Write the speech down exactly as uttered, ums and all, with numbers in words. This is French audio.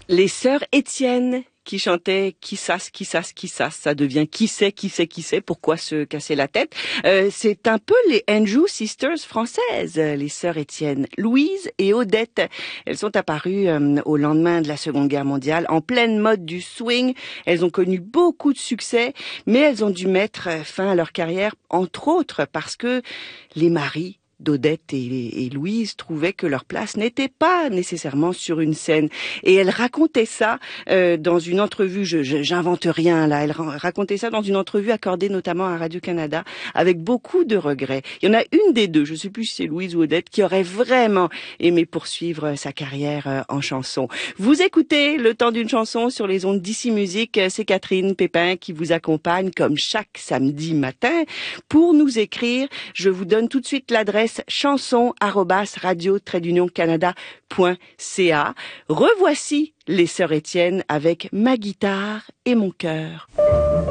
Les sœurs Étienne qui chantaient qui sasse, qui sasse, qui sasse, ça devient qui sait, qui sait, qui sait, pourquoi se casser la tête. Euh, c'est un peu les Andrew Sisters françaises, les sœurs Étienne, Louise et Odette. Elles sont apparues euh, au lendemain de la Seconde Guerre mondiale, en pleine mode du swing. Elles ont connu beaucoup de succès, mais elles ont dû mettre fin à leur carrière, entre autres parce que les maris d'Odette et, et Louise trouvaient que leur place n'était pas nécessairement sur une scène. Et elle racontait ça euh, dans une entrevue, je, je, j'invente rien là, elle racontait ça dans une entrevue accordée notamment à Radio-Canada avec beaucoup de regrets. Il y en a une des deux, je ne sais plus si c'est Louise ou Odette, qui aurait vraiment aimé poursuivre sa carrière euh, en chanson. Vous écoutez Le Temps d'une chanson sur les ondes d'Ici Musique, c'est Catherine Pépin qui vous accompagne comme chaque samedi matin. Pour nous écrire, je vous donne tout de suite l'adresse chanson arobase radio trait d'union canada point c a. Revoici les sœurs Étienne avec Ma guitare et mon cœur.